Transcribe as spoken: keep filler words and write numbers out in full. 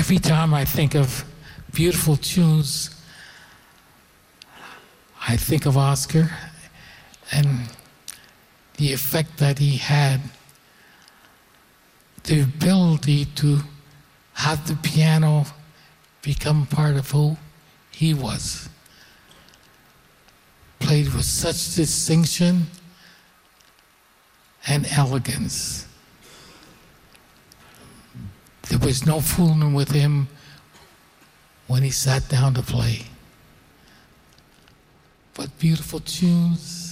Every time I think of beautiful tunes, I think of Oscar and the effect that he had, the ability to have the piano become part of who he was. Played with such distinction and elegance. There was no fooling with him when he sat down to play. But beautiful tunes.